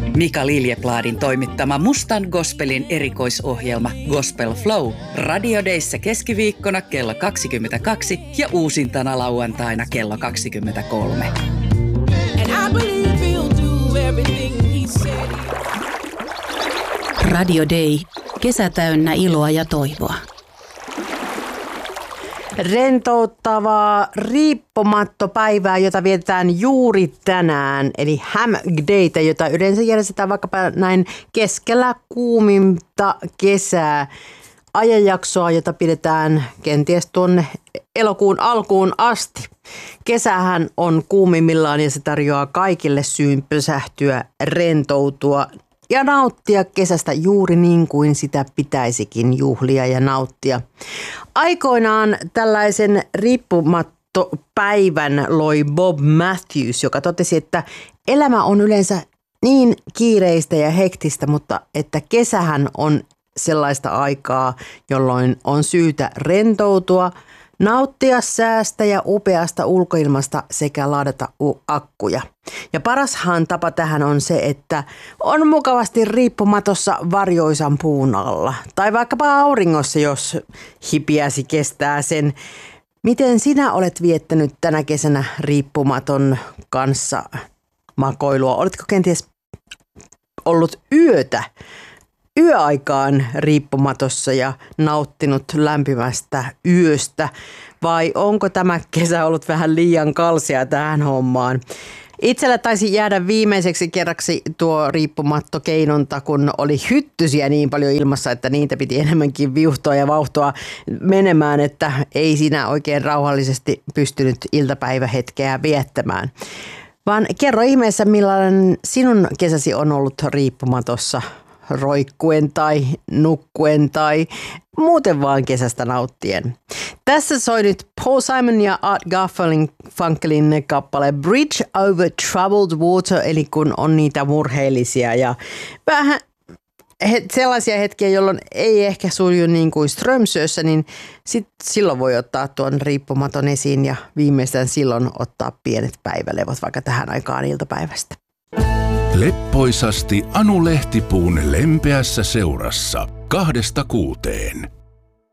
Mika Liljepladin toimittama Mustan gospelin erikoisohjelma Gospel Flow Radio Dayssä keskiviikkona kello 22 ja uusintana lauantaina kello 23. Radio Day. Kesä täynnä iloa ja toivoa. Rentouttavaa riippumattopäivää, jota vietetään juuri tänään, eli Hammock-daytä, jota yleensä järjestetään vaikkapa näin keskellä kuuminta kesää. Ajanjaksoa, jota pidetään kenties tuonne elokuun alkuun asti. Kesähän on kuumimmillaan ja se tarjoaa kaikille syyn pysähtyä, rentoutua ja nauttia kesästä juuri niin kuin sitä pitäisikin juhlia ja nauttia. Aikoinaan tällaisen riippumattopäivän loi Bob Matthews, joka totesi, että elämä on yleensä niin kiireistä ja hektistä, mutta että kesähän on sellaista aikaa, jolloin on syytä rentoutua, nauttia säästä ja upeasta ulkoilmasta sekä ladata akkuja. Ja parashan tapa tähän on se, että on mukavasti riippumatossa varjoisan puun alla. Tai vaikkapa auringossa, jos hipiäsi kestää sen. Miten sinä olet viettänyt tänä kesänä riippumaton kanssa makoilua? Oletko kenties ollut yöaikaan riippumatossa ja nauttinut lämpimästä yöstä, vai onko tämä kesä ollut vähän liian kalsia tähän hommaan? Itsellä taisi jäädä viimeiseksi kerraksi tuo riippumattokeinonta, kun oli hyttysiä niin paljon ilmassa, että niitä piti enemmänkin viuhtoa ja vauhtoa menemään, että ei siinä oikein rauhallisesti pystynyt iltapäivähetkeä viettämään. Vaan kerro ihmeessä, millainen sinun kesäsi on ollut riippumatossa, roikkuen tai nukkuen tai muuten vaan kesästä nauttien. Tässä soi nyt Paul Simon ja Art Garfunkelin kappale Bridge Over Troubled Water, eli kun on niitä murheellisia ja vähän sellaisia hetkiä, jolloin ei ehkä suju niin kuin Strömsössä, niin silloin voi ottaa tuon riippumaton esiin ja viimeistään silloin ottaa pienet päivälevot vaikka tähän aikaan iltapäivästä. Leppoisasti Anu Lehtipuun lempeässä seurassa 2-6.